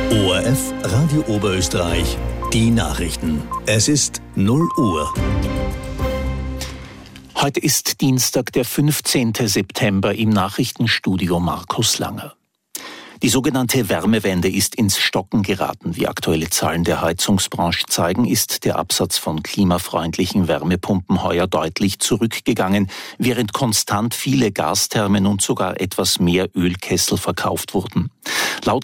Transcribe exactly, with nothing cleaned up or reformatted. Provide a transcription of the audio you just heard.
O R F Radio Oberösterreich, die Nachrichten. Es ist null Uhr. Heute ist Dienstag, der fünfzehnten September, im Nachrichtenstudio Markus Langer. Die sogenannte Wärmewende ist ins Stocken geraten. Wie aktuelle Zahlen der Heizungsbranche zeigen, ist der Absatz von klimafreundlichen Wärmepumpen heuer deutlich zurückgegangen, während konstant viele Gasthermen und sogar etwas mehr Ölkessel verkauft wurden. Laut